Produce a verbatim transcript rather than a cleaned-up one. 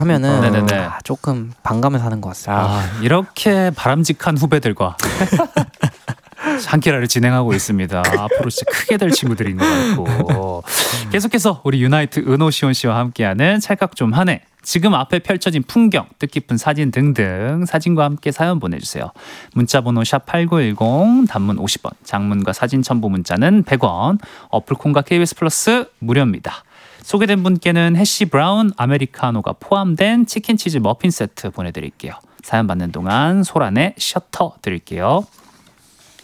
하면은 어, 네네네. 아, 조금 반감을 사는 것 같습니다. 아, 이렇게 바람직한 후배들과 한끼라를 진행하고 있습니다. 앞으로 진짜 크게 될 친구들인 것 같고. 계속해서 우리 유나이트 은호시온 씨와 함께하는 찰칵 좀 하네. 지금 앞에 펼쳐진 풍경, 뜻깊은 사진 등등 사진과 함께 사연 보내주세요. 문자번호 샵 팔구일공, 단문 오십 원, 장문과 사진 첨부 문자는 백 원, 어플콘과 케이비에스 플러스 무료입니다. 소개된 분께는 해시 브라운 아메리카노가 포함된 치킨치즈 머핀 세트 보내드릴게요. 사연 받는 동안 소란의 셔터 드릴게요.